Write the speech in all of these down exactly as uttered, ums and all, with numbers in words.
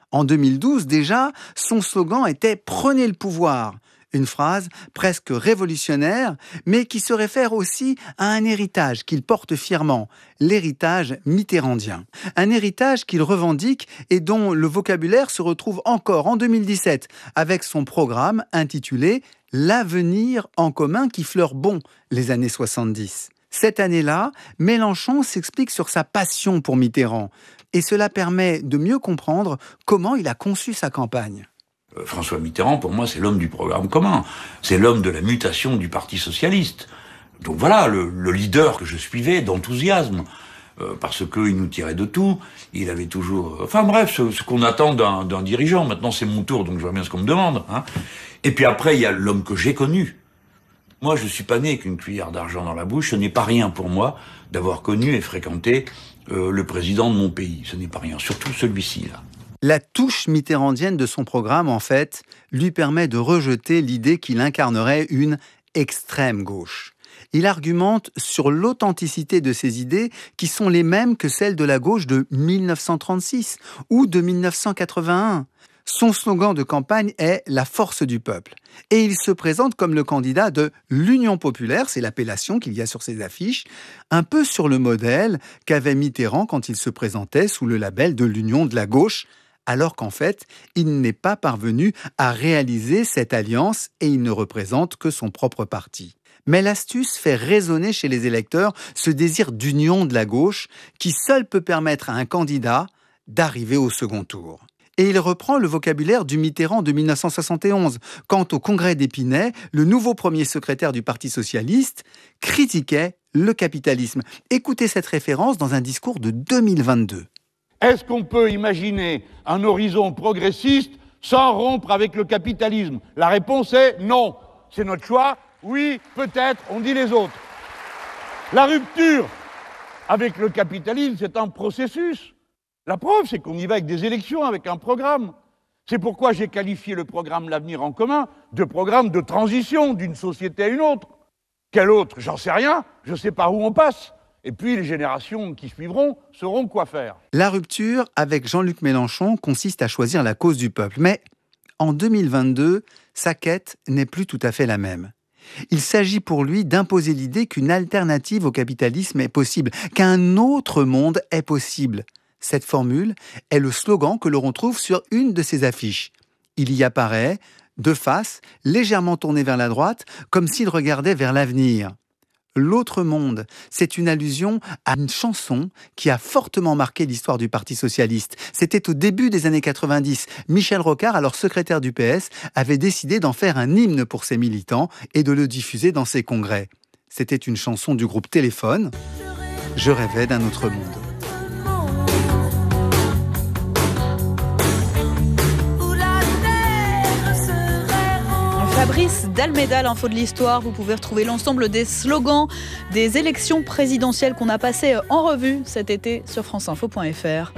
En deux mille douze, déjà, son slogan était « Prenez le pouvoir ». Une phrase presque révolutionnaire, mais qui se réfère aussi à un héritage qu'il porte fièrement, l'héritage mitterrandien. Un héritage qu'il revendique et dont le vocabulaire se retrouve encore en deux mille dix-sept, avec son programme intitulé « L'avenir en commun qui fleure bon les années soixante-dix ». Cette année-là, Mélenchon s'explique sur sa passion pour Mitterrand, et cela permet de mieux comprendre comment il a conçu sa campagne. François Mitterrand, pour moi, c'est l'homme du programme commun. C'est l'homme de la mutation du Parti socialiste. Donc voilà, le, le leader que je suivais d'enthousiasme, euh, parce qu'il nous tirait de tout. Il avait toujours... Enfin bref, ce, ce qu'on attend d'un, d'un dirigeant. Maintenant, c'est mon tour, donc je vois bien ce qu'on me demande. Hein. Et puis après, il y a l'homme que j'ai connu. Moi, je suis pas né avec une cuillère d'argent dans la bouche. Ce n'est pas rien pour moi d'avoir connu et fréquenté euh, le président de mon pays. Ce n'est pas rien, surtout celui-ci, là. La touche mitterrandienne de son programme, en fait, lui permet de rejeter l'idée qu'il incarnerait une extrême gauche. Il argumente sur l'authenticité de ses idées qui sont les mêmes que celles de la gauche de mille neuf cent trente-six ou de mille neuf cent quatre-vingt-un. Son slogan de campagne est « La force du peuple ». Et il se présente comme le candidat de l'Union populaire, c'est l'appellation qu'il y a sur ses affiches, un peu sur le modèle qu'avait Mitterrand quand il se présentait sous le label de l'Union de la gauche, alors qu'en fait, il n'est pas parvenu à réaliser cette alliance et il ne représente que son propre parti. Mais l'astuce fait résonner chez les électeurs ce désir d'union de la gauche qui seul peut permettre à un candidat d'arriver au second tour. Et il reprend le vocabulaire du Mitterrand de mille neuf cent soixante et onze, quand au congrès d'Épinay, le nouveau premier secrétaire du Parti socialiste critiquait le capitalisme. Écoutez cette référence dans un discours de deux mille vingt-deux. Est-ce qu'on peut imaginer un horizon progressiste sans rompre avec le capitalisme ? La réponse est non. C'est notre choix. Oui, peut-être, on dit les autres. La rupture avec le capitalisme, c'est un processus. La preuve, c'est qu'on y va avec des élections, avec un programme. C'est pourquoi j'ai qualifié le programme L'Avenir en commun de programme de transition d'une société à une autre. Quelle autre ? J'en sais rien. Je ne sais pas où on passe. Et puis les générations qui suivront sauront quoi faire. La rupture avec Jean-Luc Mélenchon consiste à choisir la cause du peuple. Mais en deux mille vingt-deux, sa quête n'est plus tout à fait la même. Il s'agit pour lui d'imposer l'idée qu'une alternative au capitalisme est possible, qu'un autre monde est possible. Cette formule est le slogan que l'on retrouve sur une de ses affiches. Il y apparaît, de face, légèrement tourné vers la droite, comme s'il regardait vers l'avenir. L'autre monde, c'est une allusion à une chanson qui a fortement marqué l'histoire du Parti socialiste. C'était au début des années quatre-vingt-dix. Michel Rocard, alors secrétaire du P S, avait décidé d'en faire un hymne pour ses militants et de le diffuser dans ses congrès. C'était une chanson du groupe Téléphone. Je rêvais d'un autre monde. Fabrice Dalméda, l'info de l'histoire. Vous pouvez retrouver l'ensemble des slogans des élections présidentielles qu'on a passées en revue cet été sur france info point f r.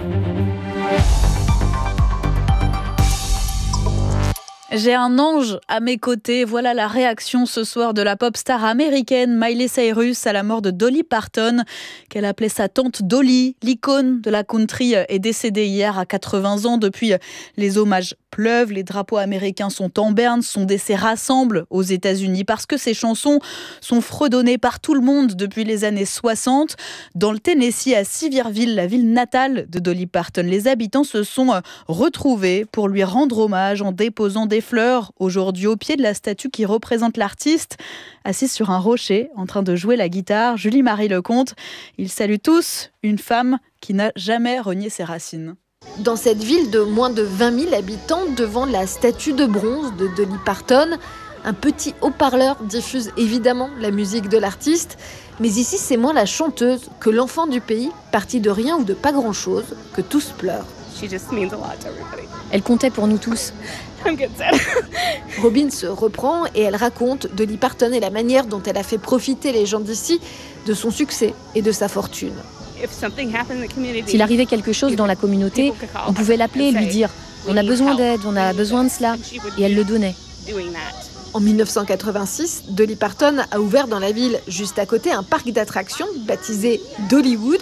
J'ai un ange à mes côtés. Voilà la réaction ce soir de la pop star américaine Miley Cyrus à la mort de Dolly Parton, qu'elle appelait sa tante Dolly. L'icône de la country est décédée hier à quatre-vingts ans. Depuis, les hommages pleuvent, les drapeaux américains sont en berne, son décès rassemble aux États-Unis parce que ses chansons sont fredonnées par tout le monde depuis les années soixante. Dans le Tennessee, à Sevierville, la ville natale de Dolly Parton, les habitants se sont retrouvés pour lui rendre hommage en déposant des fleurs aujourd'hui au pied de la statue qui représente l'artiste, assise sur un rocher en train de jouer la guitare. Julie-Marie Lecomte, ils saluent tous une femme qui n'a jamais renié ses racines. Dans cette ville de moins de vingt mille habitants, devant la statue de bronze de Dolly Parton, un petit haut-parleur diffuse évidemment la musique de l'artiste. Mais ici, c'est moins la chanteuse que l'enfant du pays, parti de rien ou de pas grand-chose, que tous pleurent. Elle comptait pour nous tous. Robin se reprend et elle raconte Dolly Parton et la manière dont elle a fait profiter les gens d'ici de son succès et de sa fortune. S'il arrivait quelque chose dans la communauté, on pouvait l'appeler et lui dire « On a besoin d'aide, on a besoin de cela » et elle le donnait. En dix-neuf cent quatre-vingt-six, Dolly Parton a ouvert dans la ville juste à côté un parc d'attractions baptisé Dollywood.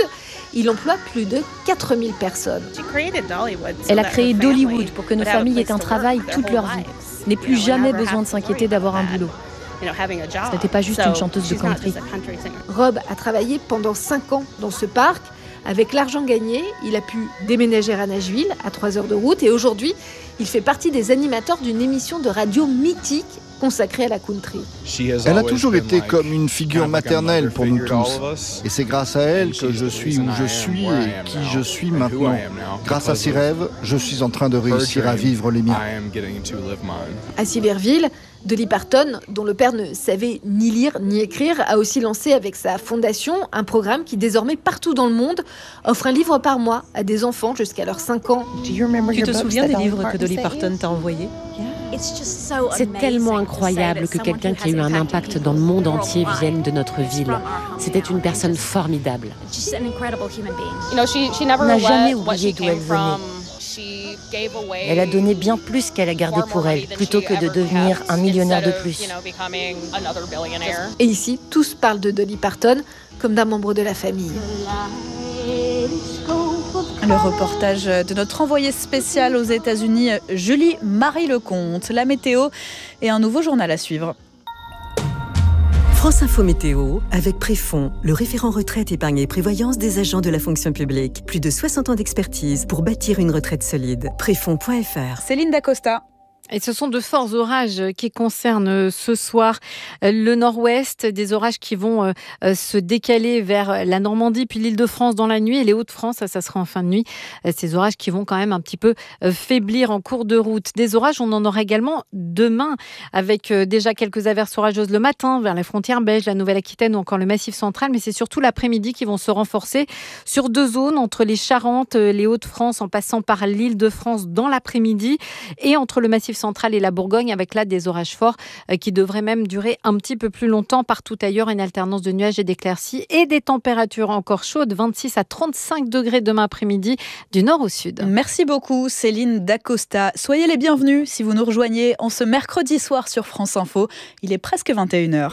Il emploie plus de quatre mille personnes. Elle a créé Dollywood pour que nos familles aient un travail toute leur vie, n'aient plus jamais besoin de s'inquiéter d'avoir un boulot. Ce n'était pas juste une chanteuse de country. Rob a travaillé pendant cinq ans dans ce parc. Avec l'argent gagné, il a pu déménager à Nashville, à trois heures de route, et aujourd'hui, il fait partie des animateurs d'une émission de radio mythique consacrée à la country. Elle a toujours été comme une figure maternelle pour nous tous. Et c'est grâce à elle que je suis où je suis et qui je suis maintenant. Grâce à ses rêves, je suis en train de réussir à vivre les miens. À Silverville, Dolly Parton, dont le père ne savait ni lire ni écrire, a aussi lancé avec sa fondation un programme qui désormais partout dans le monde offre un livre par mois à des enfants jusqu'à leurs cinq ans. Tu te souviens des livres que Dolly Parton t'a envoyés ? C'est tellement incroyable que quelqu'un qui a eu un impact dans le monde entier vienne de notre ville. C'était une personne formidable. Elle n'a jamais oublié d'où elle venait. Elle a donné bien plus qu'elle a gardé pour elle, plutôt que de devenir un millionnaire de plus. Et ici, tous parlent de Dolly Parton comme d'un membre de la famille. Le reportage de notre envoyée spéciale aux États-Unis, Julie-Marie Lecomte. La météo et un nouveau journal à suivre. France Info Météo avec Préfond, le référent retraite, épargne et prévoyance des agents de la fonction publique. Plus de soixante ans d'expertise pour bâtir une retraite solide. Préfond point F R. Céline Dacosta. Et ce sont de forts orages qui concernent ce soir le nord-ouest, des orages qui vont se décaler vers la Normandie puis l'Île-de-France dans la nuit et les Hauts-de-France, ça, ça sera en fin de nuit. Ces orages qui vont quand même un petit peu faiblir en cours de route. Des orages, on en aura également demain avec déjà quelques averses orageuses le matin vers les frontières belges, la Nouvelle-Aquitaine ou encore le Massif central, mais c'est surtout l'après-midi qui vont se renforcer sur deux zones, entre les Charentes, les Hauts-de-France en passant par l'Île-de-France dans l'après-midi et entre le Massif centrale et la Bourgogne avec là des orages forts qui devraient même durer un petit peu plus longtemps. Partout ailleurs, une alternance de nuages et d'éclaircies et des températures encore chaudes, vingt-six à trente-cinq degrés demain après-midi du nord au sud. Merci beaucoup Céline Dacosta. Soyez les bienvenus si vous nous rejoignez en ce mercredi soir sur France Info. Il est presque vingt et une heures.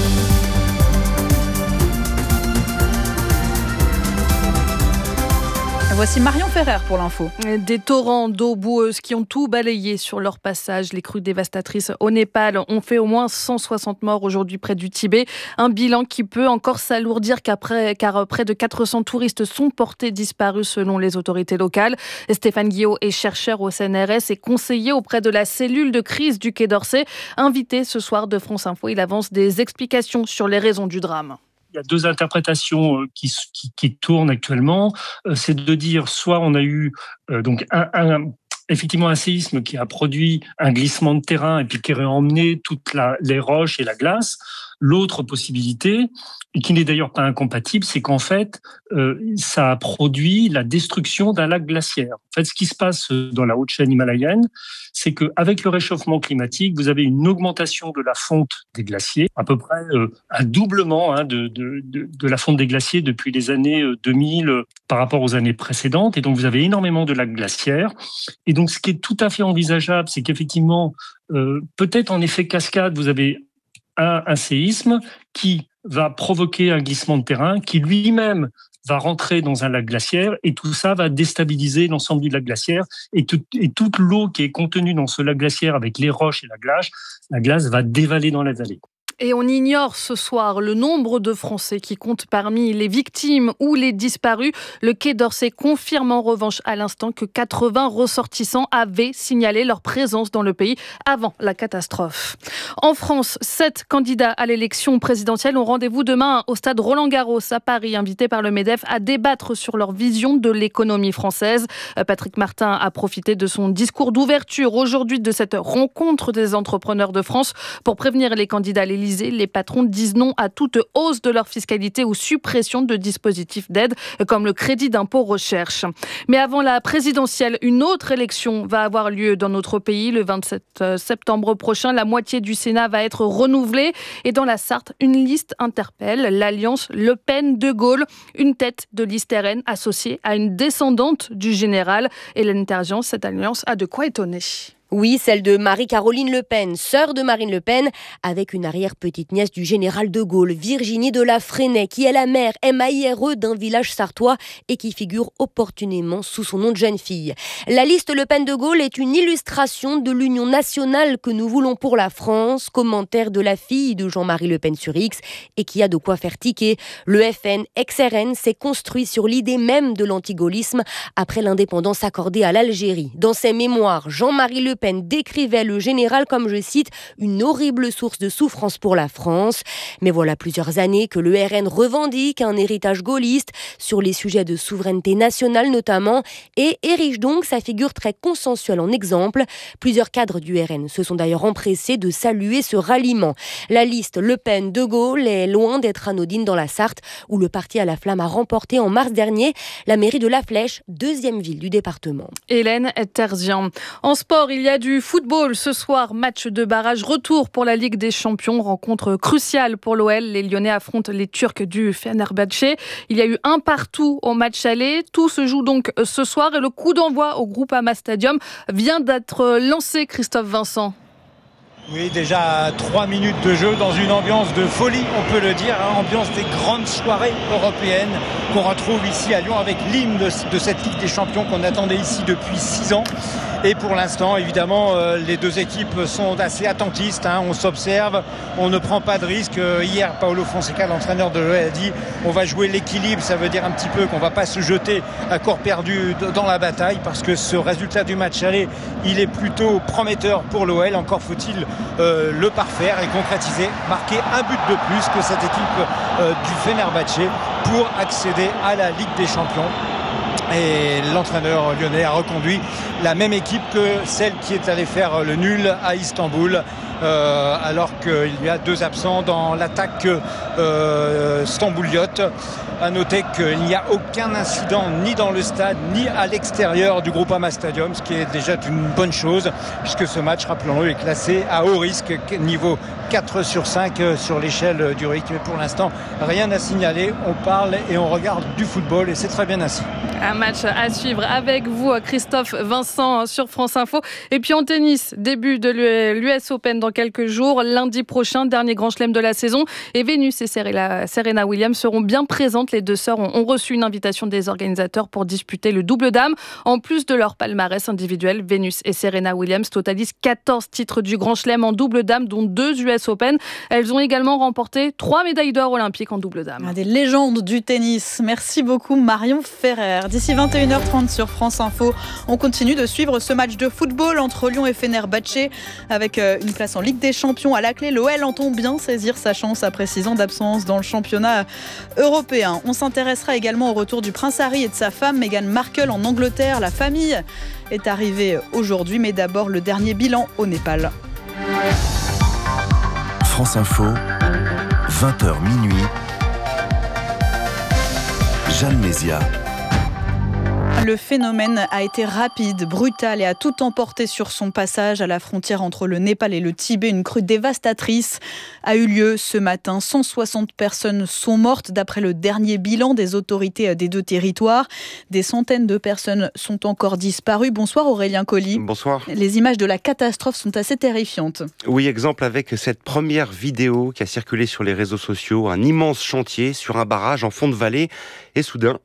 Voici Marion Ferrer pour l'info. Des torrents d'eau boueuse qui ont tout balayé sur leur passage. Les crues dévastatrices au Népal ont fait au moins cent soixante morts aujourd'hui près du Tibet. Un bilan qui peut encore s'alourdir qu'après, car près de quatre cents touristes sont portés disparus selon les autorités locales. Stéphane Guillot est chercheur au C N R S et conseiller auprès de la cellule de crise du Quai d'Orsay. Invité ce soir de France Info, il avance des explications sur les raisons du drame. Il y a deux interprétations qui, qui, qui tournent actuellement. C'est de dire soit on a eu euh, donc un, un, effectivement un séisme qui a produit un glissement de terrain et puis qui aurait emmené toutes la, les roches et la glace. L'autre possibilité, et qui n'est d'ailleurs pas incompatible, c'est qu'en fait, euh, ça a produit la destruction d'un lac glaciaire. En fait, ce qui se passe dans la haute chaîne himalayenne, c'est qu'avec le réchauffement climatique, vous avez une augmentation de la fonte des glaciers, à peu près euh, un doublement hein, de, de, de, de la fonte des glaciers depuis les années deux mille euh, par rapport aux années précédentes. Et donc, vous avez énormément de lacs glaciaires. Et donc, ce qui est tout à fait envisageable, c'est qu'effectivement, euh, peut-être en effet cascade, vous avez un, un séisme qui va provoquer un glissement de terrain qui lui-même va rentrer dans un lac glaciaire et tout ça va déstabiliser l'ensemble du lac glaciaire et, tout, et toute l'eau qui est contenue dans ce lac glaciaire avec les roches et la glace, la glace va dévaler dans la vallée. Et on ignore ce soir le nombre de Français qui comptent parmi les victimes ou les disparus. Le Quai d'Orsay confirme en revanche à l'instant que quatre-vingts ressortissants avaient signalé leur présence dans le pays avant la catastrophe. En France, sept candidats à l'élection présidentielle ont rendez-vous demain au stade Roland-Garros à Paris, invités par le MEDEF à débattre sur leur vision de l'économie française. Patrick Martin a profité de son discours d'ouverture aujourd'hui de cette rencontre des entrepreneurs de France pour prévenir les candidats à l'Élysée. Les patrons disent non à toute hausse de leur fiscalité ou suppression de dispositifs d'aide comme le crédit d'impôt recherche. Mais avant la présidentielle, une autre élection va avoir lieu dans notre pays. Le vingt-sept septembre prochain, la moitié du Sénat va être renouvelée. Et dans la Sarthe, une liste interpelle l'alliance Le Pen-De Gaulle, une tête de liste R N associée à une descendante du général. Hélène Terzian, cette alliance a de quoi étonner. Oui, celle de Marie-Caroline Le Pen, sœur de Marine Le Pen, avec une arrière-petite-nièce du général de Gaulle, Virginie de la Fresnaye, qui est la mère M A I R E d'un village sartois et qui figure opportunément sous son nom de jeune fille. La liste Le Pen de Gaulle est une illustration de l'union nationale que nous voulons pour la France, commentaire de la fille de Jean-Marie Le Pen sur X, et qui a de quoi faire tiquer. Le F N, ex-R N, s'est construit sur l'idée même de l'antigaullisme après l'indépendance accordée à l'Algérie. Dans ses mémoires, Jean-Marie Le Pen décrivait le général comme, je cite, une horrible source de souffrance pour la France. Mais voilà plusieurs années que le R N revendique un héritage gaulliste sur les sujets de souveraineté nationale notamment et érige donc sa figure très consensuelle en exemple. Plusieurs cadres du R N se sont d'ailleurs empressés de saluer ce ralliement. La liste Le Pen de Gaulle est loin d'être anodine dans la Sarthe où le parti à la flamme a remporté en mars dernier la mairie de La Flèche, deuxième ville du département. Hélène Terzian. En sport, il y a du football ce soir, match de barrage retour pour la Ligue des Champions, rencontre cruciale pour l'O L. Les Lyonnais affrontent les Turcs du Fenerbahçe. Il y a eu un partout au match aller. Tout se joue donc ce soir et le coup d'envoi au Groupama Stadium vient d'être lancé, Christophe Vincent. Oui, déjà trois minutes de jeu dans une ambiance de folie, on peut le dire, hein, ambiance des grandes soirées européennes qu'on retrouve ici à Lyon avec l'hymne de, de cette Ligue des Champions qu'on attendait ici depuis six ans. Et pour l'instant, évidemment, euh, les deux équipes sont assez attentistes, hein, on s'observe, on ne prend pas de risques. Euh, hier, Paulo Fonseca, l'entraîneur de l'O L, a dit on va jouer l'équilibre, ça veut dire un petit peu qu'on ne va pas se jeter à corps perdu dans la bataille parce que ce résultat du match aller, il est plutôt prometteur pour l'O L, encore faut-il Euh, le parfaire et concrétiser, marquer un but de plus que cette équipe euh, du Fenerbahçe pour accéder à la Ligue des Champions. Et l'entraîneur lyonnais a reconduit la même équipe que celle qui est allée faire le nul à Istanbul. Euh, alors qu'il y a deux absents dans l'attaque euh, stambouliote. À noter qu'il n'y a aucun incident ni dans le stade ni à l'extérieur du Groupama Stadium, ce qui est déjà une bonne chose puisque ce match, rappelons-le, est classé à haut risque, niveau quatre sur cinq sur l'échelle du risque. Mais pour l'instant, rien à signaler. On parle et on regarde du football et c'est très bien ainsi. Un match à suivre avec vous, Christophe Vincent, sur France Info. Et puis en tennis, début de l'U S Open dans quelques jours. Lundi prochain, dernier grand chelem de la saison. Et Vénus et Serena Williams seront bien présentes. Les deux sœurs ont reçu une invitation des organisateurs pour disputer le double dame. En plus de leur palmarès individuel, Vénus et Serena Williams totalisent quatorze titres du grand chelem en double dame, dont deux U S Open. Elles ont également remporté trois médailles d'or olympiques en double dame. Des légendes du tennis. Merci beaucoup Marion Ferrer. D'ici vingt et une heures trente sur France Info, on continue de suivre ce match de football entre Lyon et Fenerbahçe avec une place en Ligue des Champions à la clé. L'O L entend bien saisir sa chance après six ans d'absence dans le championnat européen. On s'intéressera également au retour du prince Harry et de sa femme Meghan Markle en Angleterre. La famille est arrivée aujourd'hui, mais d'abord le dernier bilan au Népal. France Info, vingt heures minuit. Jeanne Mézia. Le phénomène a été rapide, brutal et a tout emporté sur son passage à la frontière entre le Népal et le Tibet. Une crue dévastatrice a eu lieu ce matin. cent soixante personnes sont mortes d'après le dernier bilan des autorités des deux territoires. Des centaines de personnes sont encore disparues. Bonsoir Aurélien Colli. Bonsoir. Les images de la catastrophe sont assez terrifiantes. Oui, exemple avec cette première vidéo qui a circulé sur les réseaux sociaux. Un immense chantier sur un barrage en fond de vallée et soudain...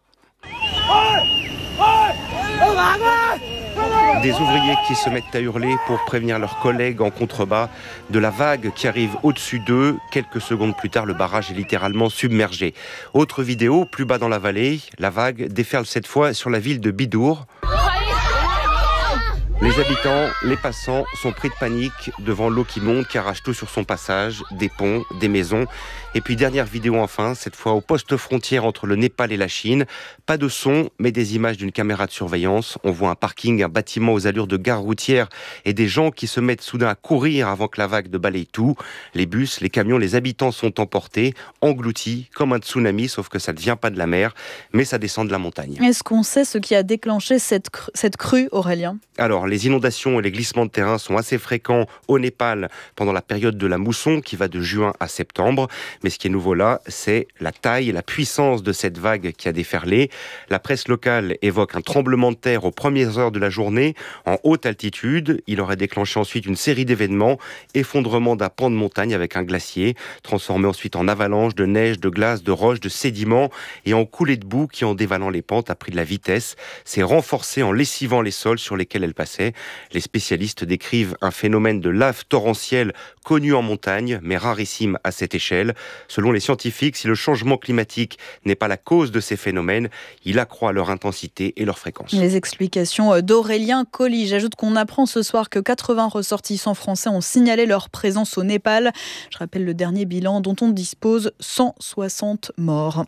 Des ouvriers qui se mettent à hurler pour prévenir leurs collègues en contrebas de la vague qui arrive au-dessus d'eux. Quelques secondes plus tard, le barrage est littéralement submergé. Autre vidéo, plus bas dans la vallée, la vague déferle cette fois sur la ville de Bidour. Les habitants, les passants sont pris de panique devant l'eau qui monte, qui arrache tout sur son passage, des ponts, des maisons. Et puis dernière vidéo enfin, cette fois au poste frontière entre le Népal et la Chine. Pas de son, mais des images d'une caméra de surveillance. On voit un parking, un bâtiment aux allures de gare routière et des gens qui se mettent soudain à courir avant que la vague ne balaye tout. Les bus, les camions, les habitants sont emportés, engloutis comme un tsunami, sauf que ça ne vient pas de la mer, mais ça descend de la montagne. Est-ce qu'on sait ce qui a déclenché cette, cr- cette crue, Aurélien ? Alors, les inondations et les glissements de terrain sont assez fréquents au Népal pendant la période de la mousson qui va de juin à septembre. Mais ce qui est nouveau là, c'est la taille et la puissance de cette vague qui a déferlé. La presse locale évoque un tremblement de terre aux premières heures de la journée en haute altitude. Il aurait déclenché ensuite une série d'événements, effondrement d'un pan de montagne avec un glacier, transformé ensuite en avalanche de neige, de glace, de roches, de sédiments et en coulées de boue qui, en dévalant les pentes, a pris de la vitesse, s'est renforcée en lessivant les sols sur lesquels elle passait. Les spécialistes décrivent un phénomène de lave torrentielle connu en montagne, mais rarissime à cette échelle. Selon les scientifiques, si le changement climatique n'est pas la cause de ces phénomènes, il accroît leur intensité et leur fréquence. Les explications d'Aurélien Colli. J'ajoute qu'on apprend ce soir que quatre-vingts ressortissants français ont signalé leur présence au Népal. Je rappelle le dernier bilan dont on dispose, cent soixante morts.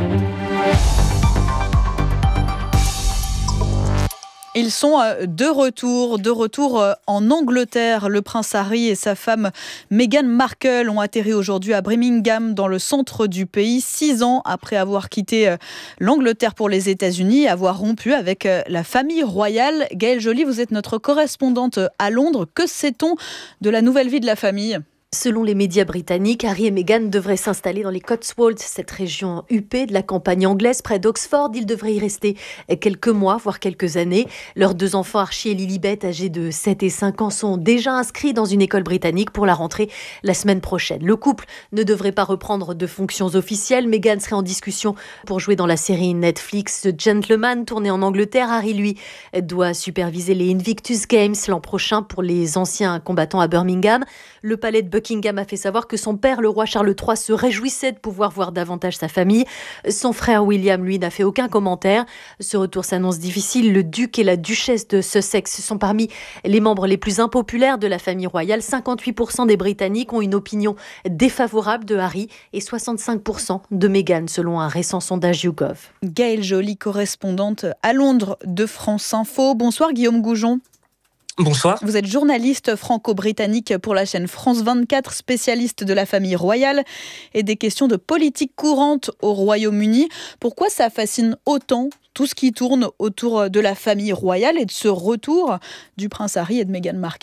Ils sont de retour, de retour en Angleterre. Le prince Harry et sa femme Meghan Markle ont atterri aujourd'hui à Birmingham, dans le centre du pays, six ans après avoir quitté l'Angleterre pour les États-Unis et avoir rompu avec la famille royale. Gaëlle Joly, vous êtes notre correspondante à Londres. Que sait-on de la nouvelle vie de la famille ? Selon les médias britanniques, Harry et Meghan devraient s'installer dans les Cotswolds, cette région huppée de la campagne anglaise près d'Oxford. Ils devraient y rester quelques mois, voire quelques années. Leurs deux enfants, Archie et Lilibet, âgés de sept et cinq ans, sont déjà inscrits dans une école britannique pour la rentrée la semaine prochaine. Le couple ne devrait pas reprendre de fonctions officielles. Meghan serait en discussion pour jouer dans la série Netflix The Gentleman, tournée en Angleterre. Harry, lui, doit superviser les Invictus Games l'an prochain pour les anciens combattants à Birmingham. Le palais de Buckingham a fait savoir que son père, le roi Charles trois, se réjouissait de pouvoir voir davantage sa famille. Son frère William, lui, n'a fait aucun commentaire. Ce retour s'annonce difficile. Le duc et la duchesse de Sussex sont parmi les membres les plus impopulaires de la famille royale. cinquante-huit pour cent des Britanniques ont une opinion défavorable de Harry et soixante-cinq pour cent de Meghan, selon un récent sondage YouGov. Gaëlle Joly, correspondante à Londres de France Info. Bonsoir Guillaume Goujon. Bonsoir. Vous êtes journaliste franco-britannique pour la chaîne France vingt-quatre, spécialiste de la famille royale et des questions de politique courante au Royaume-Uni. Pourquoi ça fascine autant tout ce qui tourne autour de la famille royale et de ce retour du prince Harry et de Meghan Markle ?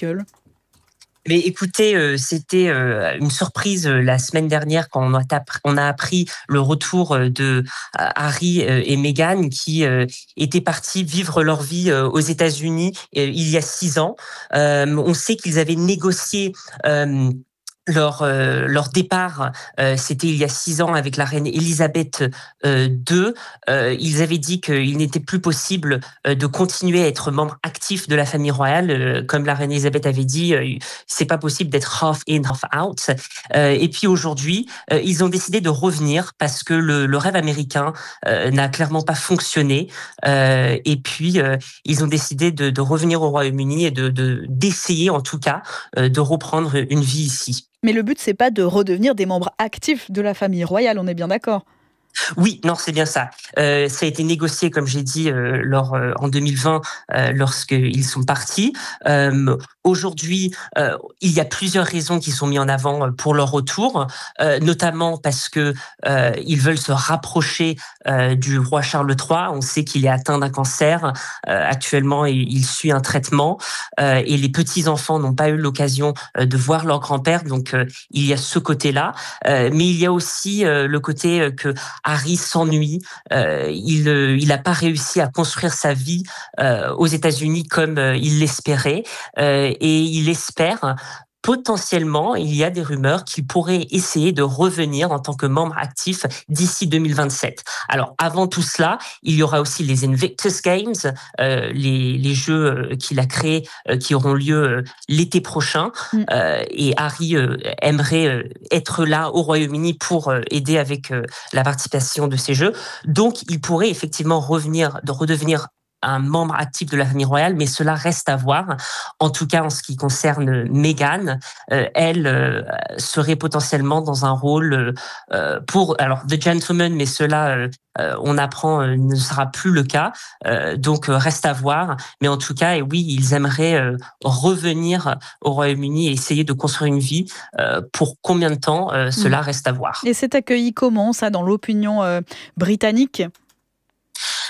Mais écoutez, euh, c'était euh, une surprise euh, la semaine dernière quand on a, on a appris le retour de euh, Harry euh, et Meghan qui euh, étaient partis vivre leur vie euh, aux États-Unis euh, il y a six ans. Euh, on sait qu'ils avaient négocié Euh, Leur, euh, leur départ, euh, c'était il y a six ans avec la reine Elisabeth euh, deux. Euh, ils avaient dit qu'il n'était plus possible euh, de continuer à être membre actif de la famille royale. Euh, comme la reine Elisabeth avait dit, euh, c'est pas possible d'être half in, half out. Euh, et puis aujourd'hui, euh, ils ont décidé de revenir parce que le, le rêve américain euh, n'a clairement pas fonctionné. Euh, et puis, euh, ils ont décidé de, de revenir au Royaume-Uni et de, de, d'essayer, en tout cas, euh, de reprendre une vie ici. Mais le but, c'est pas de redevenir des membres actifs de la famille royale, on est bien d'accord ? Oui, non, c'est bien ça. Euh, ça a été négocié, comme j'ai dit, euh, lors, euh, en deux mille vingt, euh, lorsqu'ils sont partis. Euh, aujourd'hui, euh, il y a plusieurs raisons qui sont mises en avant pour leur retour, euh, notamment parce que euh, ils veulent se rapprocher euh, du roi Charles trois. On sait qu'il est atteint d'un cancer. Euh, actuellement, il, il suit un traitement euh, et les petits-enfants n'ont pas eu l'occasion euh, de voir leur grand-père. Donc, euh, il y a ce côté-là. Euh, mais il y a aussi euh, le côté euh, que Harry s'ennuie, euh, il euh, il n'a pas réussi à construire sa vie euh, aux États-Unis comme euh, il l'espérait euh, et il espère potentiellement, il y a des rumeurs qu'il pourrait essayer de revenir en tant que membre actif d'ici deux mille vingt-sept. Alors, avant tout cela, il y aura aussi les Invictus Games, euh, les, les jeux qu'il a créés euh, qui auront lieu euh, l'été prochain. Mm. Euh, et Harry euh, aimerait euh, être là au Royaume-Uni pour euh, aider avec euh, la participation de ces jeux. Donc, il pourrait effectivement revenir, de redevenir un membre actif de la famille royale, mais cela reste à voir. En tout cas, en ce qui concerne Meghan, euh, elle euh, serait potentiellement dans un rôle euh, pour, alors, The Gentleman, mais cela, euh, euh, on apprend, euh, ne sera plus le cas. Euh, donc, euh, reste à voir. Mais en tout cas, et oui, ils aimeraient euh, revenir au Royaume-Uni et essayer de construire une vie. Euh, pour combien de temps, euh, cela mmh. reste à voir. Et c'est accueilli comment, ça, dans l'opinion euh, britannique ?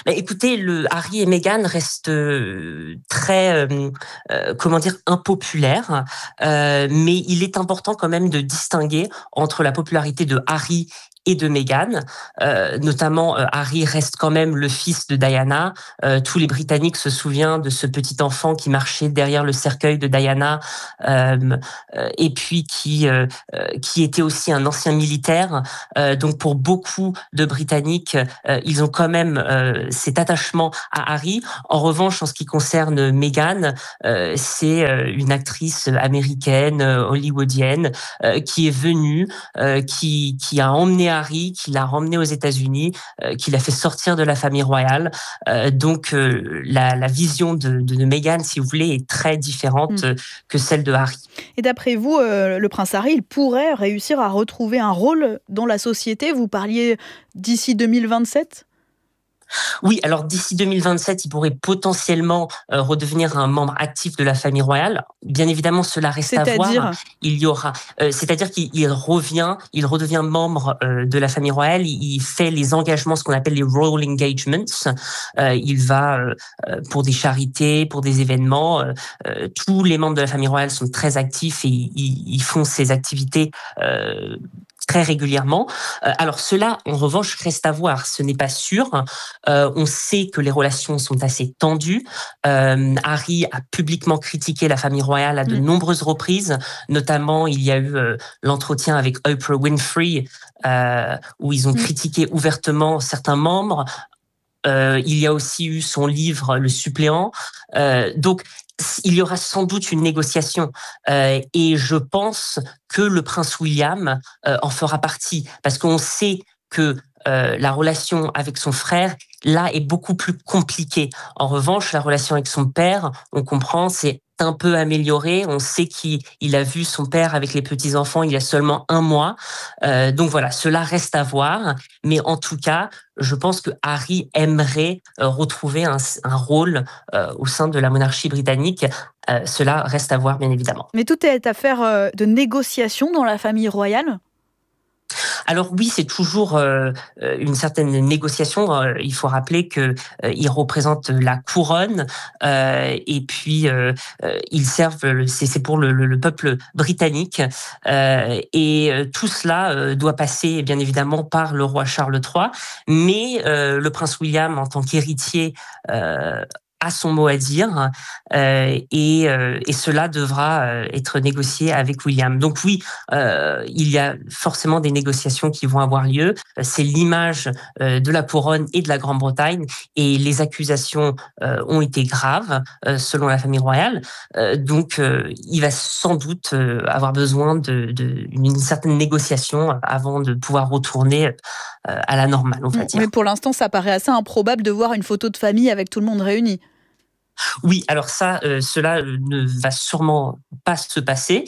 Bah, écoutez, le Harry et Meghan restent euh, très, euh, euh, comment dire, impopulaires, euh, mais il est important quand même de distinguer entre la popularité de Harry et de Meghan. Euh, notamment, euh, Harry reste quand même le fils de Diana. Euh, tous les Britanniques se souviennent de ce petit enfant qui marchait derrière le cercueil de Diana, euh, euh, et puis qui euh, euh, qui était aussi un ancien militaire. Euh, donc, pour beaucoup de Britanniques, euh, ils ont quand même euh, cet attachement à Harry. En revanche, en ce qui concerne Meghan, euh, c'est euh, une actrice américaine, euh, hollywoodienne, euh, qui est venue, euh, qui qui a emmené Harry, qui l'a ramené aux États-Unis, euh, qui l'a fait sortir de la famille royale. Euh, donc euh, la, la vision de, de, de Meghan, si vous voulez, est très différente euh, que celle de Harry. Et d'après vous, euh, le prince Harry, il pourrait réussir à retrouver un rôle dans la société? Vous parliez d'ici deux mille vingt-sept? Oui, alors d'ici deux mille vingt-sept, il pourrait potentiellement euh, redevenir un membre actif de la famille royale. Bien évidemment, cela reste à voir. Il y aura, euh, c'est-à-dire qu'il revient, il redevient membre euh, de la famille royale. Il, il fait les engagements, ce qu'on appelle les royal engagements. Euh, il va euh, pour des charités, pour des événements. Euh, euh, tous les membres de la famille royale sont très actifs et ils, ils font ces activités Euh, très régulièrement. Euh, alors cela, en revanche, reste à voir. Ce n'est pas sûr. Euh, on sait que les relations sont assez tendues. Euh, Harry a publiquement critiqué la famille royale à de mmh. nombreuses reprises. Notamment, il y a eu euh, l'entretien avec Oprah Winfrey, euh, où ils ont mmh. critiqué ouvertement certains membres. Euh, il y a aussi eu son livre Le Suppléant. Euh, donc, il y aura sans doute une négociation euh, et je pense que le prince William euh, en fera partie parce qu'on sait que euh, la relation avec son frère là est beaucoup plus compliquée. En revanche, la relation avec son père, on comprend, c'est un peu amélioré. On sait qu'il il a vu son père avec les petits-enfants il y a seulement un mois. Euh, donc voilà, cela reste à voir. Mais en tout cas, je pense que Harry aimerait euh, retrouver un, un rôle euh, au sein de la monarchie britannique. Euh, cela reste à voir, bien évidemment. Mais tout est affaire euh, de négociation dans la famille royale ? Alors oui, c'est toujours euh, une certaine négociation. Euh, il faut rappeler que euh, ils représentent la couronne euh, et puis euh, ils servent. C'est, c'est pour le, le, le peuple britannique euh, et euh, tout cela euh, doit passer bien évidemment par le roi Charles trois. Mais euh, le prince William, en tant qu'héritier, euh, a son mot à dire euh, et, euh, et cela devra euh, être négocié avec William. Donc oui, euh, il y a forcément des négociations qui vont avoir lieu. C'est l'image euh, de la couronne et de la Grande-Bretagne et les accusations euh, ont été graves euh, selon la famille royale. Euh, donc euh, il va sans doute euh, avoir besoin de, de une certaine négociation avant de pouvoir retourner euh, à la normale, on va dire. Mais pour l'instant, ça paraît assez improbable de voir une photo de famille avec tout le monde réuni. Oui, alors ça, euh, cela ne va sûrement pas se passer.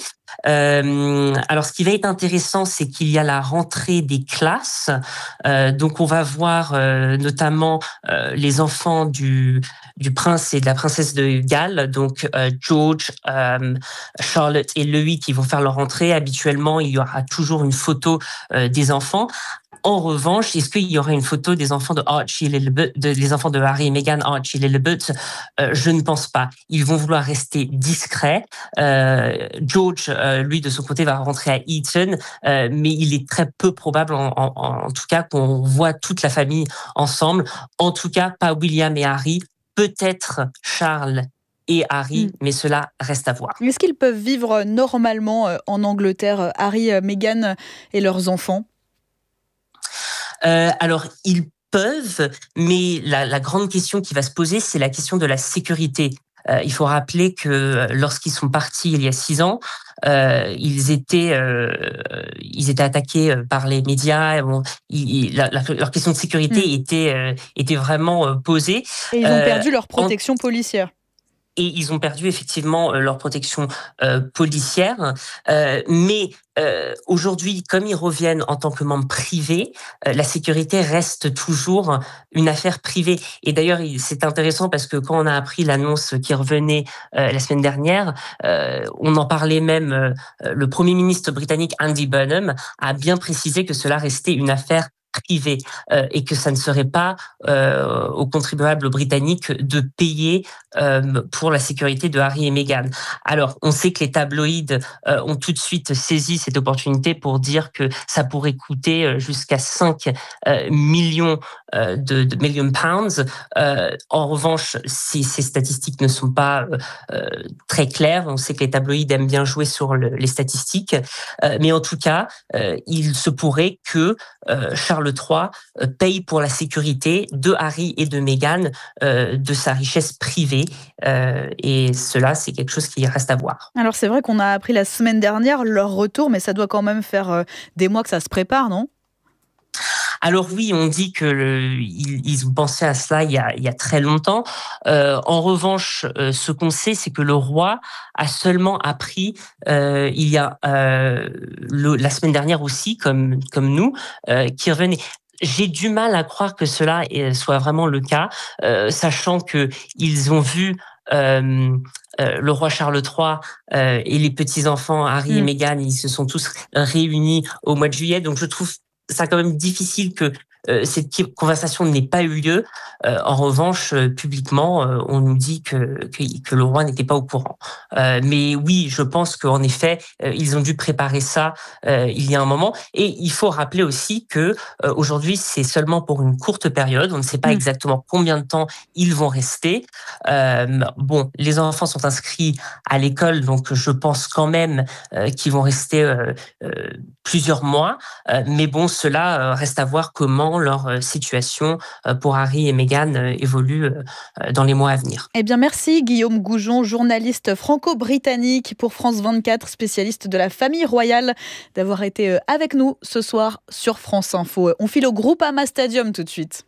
Euh, alors, ce qui va être intéressant, c'est qu'il y a la rentrée des classes. Euh, donc, on va voir euh, notamment euh, les enfants du du prince et de la princesse de Galles, donc euh, George, euh, Charlotte et Louis qui vont faire leur rentrée. Habituellement, il y aura toujours une photo euh, des enfants. En revanche, est-ce qu'il y aura une photo des enfants de Archie et Lilibet, de, les enfants de Harry et Meghan, Archie et Lilibet? euh, Je ne pense pas. Ils vont vouloir rester discrets. Euh, George, euh, lui, de son côté, va rentrer à Eton, euh, mais il est très peu probable, en, en, en tout cas, qu'on voit toute la famille ensemble. En tout cas, pas William et Harry. Peut-être Charles et Harry, mmh. mais cela reste à voir. Est-ce qu'ils peuvent vivre normalement en Angleterre, Harry, Meghan et leurs enfants ? Euh, alors, ils peuvent, mais la, la grande question qui va se poser, c'est la question de la sécurité. Euh, il faut rappeler que lorsqu'ils sont partis il y a six ans, euh, ils étaient, euh, ils étaient attaqués par les médias. Bon, ils, la, la, leur question de sécurité mmh. était, euh, était vraiment posée. Et ils ont perdu euh, leur protection en... policière. Et ils ont perdu effectivement leur protection euh, policière. Euh, mais euh, aujourd'hui, comme ils reviennent en tant que membres privés, euh, la sécurité reste toujours une affaire privée. Et d'ailleurs, c'est intéressant parce que quand on a appris l'annonce qui revenait euh, la semaine dernière, euh, on en parlait même, euh, le Premier ministre britannique Andy Burnham a bien précisé que cela restait une affaire privé euh, et que ça ne serait pas euh, aux contribuables britanniques de payer euh, pour la sécurité de Harry et Meghan. Alors, on sait que les tabloïds euh, ont tout de suite saisi cette opportunité pour dire que ça pourrait coûter jusqu'à cinq euh, millions euh, de, de million pounds. Euh, en revanche, si ces statistiques ne sont pas euh, très claires, on sait que les tabloïds aiment bien jouer sur le, les statistiques, euh, mais en tout cas, euh, il se pourrait que euh, Charles trois paye pour la sécurité de Harry et de Meghan euh, de sa richesse privée. Euh, et cela, c'est quelque chose qui reste à voir. Alors, c'est vrai qu'on a appris la semaine dernière leur retour, mais ça doit quand même faire euh, des mois que ça se prépare, non ? Alors oui, on dit que le, ils, ils ont pensé à cela il y a, il y a très longtemps. Euh, en revanche, euh, ce qu'on sait, c'est que le roi a seulement appris euh, il y a euh, le, la semaine dernière aussi, comme comme nous, euh, qu'il revenait. J'ai du mal à croire que cela soit vraiment le cas, euh, sachant que ils ont vu euh, euh, le roi Charles trois euh, et les petits enfants Harry mmh. et Meghan, ils se sont tous réunis au mois de juillet. Donc je trouve ça quand même difficile que euh, cette conversation n'ait pas eu lieu. Euh, en revanche, euh, publiquement, euh, on nous dit que, que, que le roi n'était pas au courant. Euh, mais oui, je pense qu'en effet, euh, ils ont dû préparer ça euh, il y a un moment. Et il faut rappeler aussi que euh, aujourd'hui, c'est seulement pour une courte période. On ne sait pas mmh. exactement combien de temps ils vont rester. Euh, bon, les enfants sont inscrits à l'école, donc je pense quand même euh, qu'ils vont rester euh, euh, plusieurs mois. Euh, mais bon, cela euh, reste à voir comment leur situation pour Harry et Meghan évolue dans les mois à venir. Eh bien, merci Guillaume Goujon, journaliste franco-britannique pour France vingt-quatre, spécialiste de la famille royale, d'avoir été avec nous ce soir sur France Info. On file au Groupama Stadium tout de suite.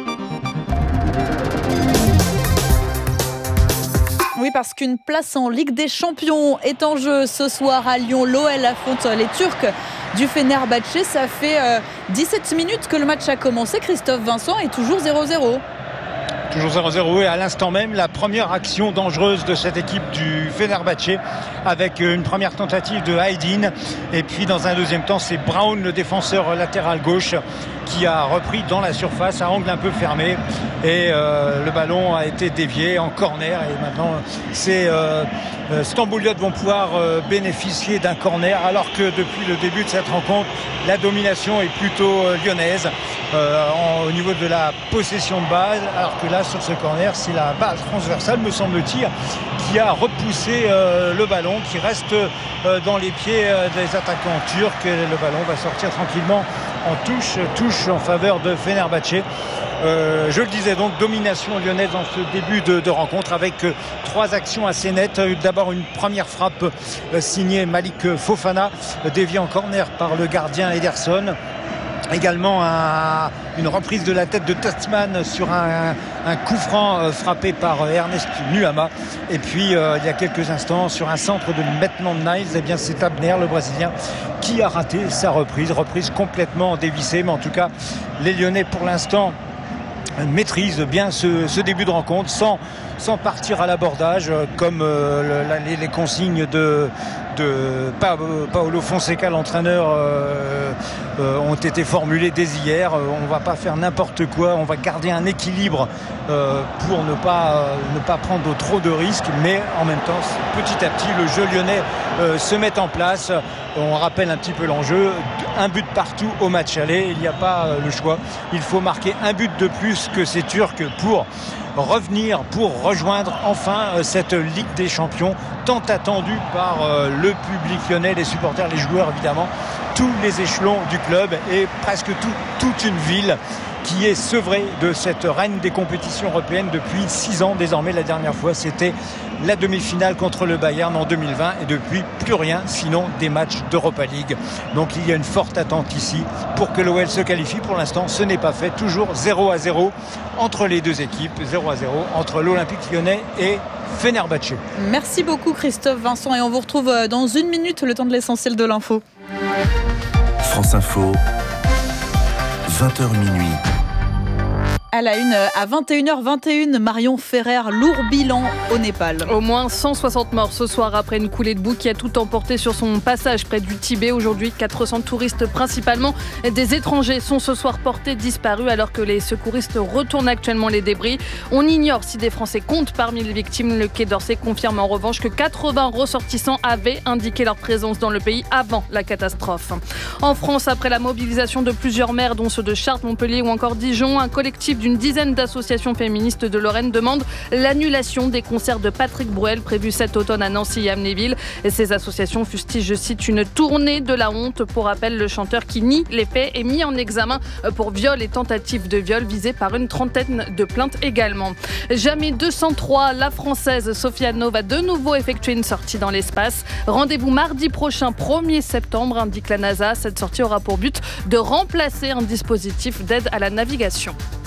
Oui, parce qu'une place en Ligue des Champions est en jeu ce soir à Lyon. L'O L affronte les Turcs du Fenerbahçe. Ça fait euh, dix-sept minutes que le match a commencé. Christophe Vincent est toujours zéro zéro. Toujours zéro zéro et à l'instant même, la première action dangereuse de cette équipe du Fenerbahçe avec une première tentative de Aydin. Et puis dans un deuxième temps, c'est Brown, le défenseur latéral gauche, qui a repris dans la surface à angle un peu fermé. Et euh, le ballon a été dévié en corner. Et maintenant, c'est euh, Stambouliotes vont pouvoir euh, bénéficier d'un corner. Alors que depuis le début de cette rencontre, la domination est plutôt euh, lyonnaise euh, en, au niveau de la possession de balle. Alors que là, sur ce corner, c'est la balle transversale, me semble-t-il, qui a repoussé euh, le ballon, qui reste euh, dans les pieds euh, des attaquants turcs. Et le ballon va sortir tranquillement en touche, touche en faveur de Fenerbahçe. Euh, je le disais donc, domination lyonnaise dans ce début de, de rencontre avec euh, trois actions assez nettes. D'abord une première frappe euh, signée Malik Fofana, euh, déviée en corner par le gardien Ederson. Également un, une reprise de la tête de Tasman sur un, un coup franc euh, frappé par euh, Ernest Nuama. Et puis euh, il y a quelques instants sur un centre de Maitland-Niles, eh bien c'est Abner, le Brésilien, qui a raté sa reprise, reprise complètement dévissée. Mais en tout cas, les Lyonnais pour l'instant maîtrisent bien ce, ce début de rencontre sans, sans partir à l'abordage comme euh, le, les, les consignes de, de Paolo Fonseca, l'entraîneur, euh, euh, ont été formulées dès hier. On ne va pas faire n'importe quoi, on va garder un équilibre euh, pour ne pas, euh, ne pas prendre trop de risques, mais en même temps, petit à petit, le jeu lyonnais euh, se met en place. On rappelle un petit peu l'enjeu, un but partout au match aller, il n'y a pas le choix. Il faut marquer un but de plus que ces Turcs pour revenir, pour rejoindre enfin cette Ligue des Champions tant attendue par le public lyonnais, les supporters, les joueurs évidemment, tous les échelons du club et presque tout, toute une ville qui est sevrée de cette reine des compétitions européennes depuis six ans désormais. La dernière fois, c'était la demi-finale contre le Bayern en deux mille vingt et depuis plus rien, sinon des matchs d'Europa League. Donc il y a une forte attente ici pour que l'O L se qualifie. Pour l'instant, ce n'est pas fait. Toujours zéro à zéro entre les deux équipes, zéro à zéro entre l'Olympique Lyonnais et Fenerbahçe. Merci beaucoup Christophe Vincent et on vous retrouve dans une minute, le temps de l'essentiel de l'info. France Info, vingt heures minuit. À la une, à vingt et une heures vingt et un, Marion Ferrer, lourd bilan au Népal. Au moins cent soixante morts ce soir après une coulée de boue qui a tout emporté sur son passage près du Tibet. Aujourd'hui, quatre cents touristes, principalement des étrangers, sont ce soir portés disparus alors que les secouristes retournent actuellement les débris. On ignore si des Français comptent parmi les victimes. Le Quai d'Orsay confirme en revanche que quatre-vingts ressortissants avaient indiqué leur présence dans le pays avant la catastrophe. En France, après la mobilisation de plusieurs maires, dont ceux de Chartres, Montpellier ou encore Dijon, un collectif d'une dizaine d'associations féministes de Lorraine demande l'annulation des concerts de Patrick Bruel prévus cet automne à Nancy et Amnéville. Et ces associations fustigent, je cite, une tournée de la honte. Pour rappel, le chanteur qui nie les faits est mis en examen pour viol et tentative de viol, visé par une trentaine de plaintes également. Jamais deux cent trois, la Française Sofiane va de nouveau effectuer une sortie dans l'espace. Rendez-vous mardi prochain, premier septembre, indique la NASA. Cette sortie aura pour but de remplacer un dispositif d'aide à la navigation.